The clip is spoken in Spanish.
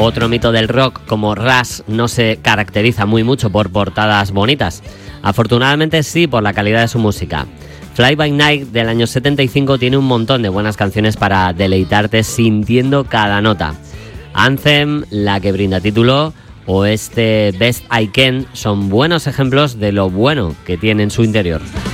Otro mito del rock como Rush no se caracteriza mucho por portadas bonitas. Afortunadamente sí por la calidad de su música. Fly By Night del año 75 tiene un montón de buenas canciones para deleitarte sintiendo cada nota. Anthem, la que brinda título, o este Best I Can son buenos ejemplos de lo bueno que tiene en su interior.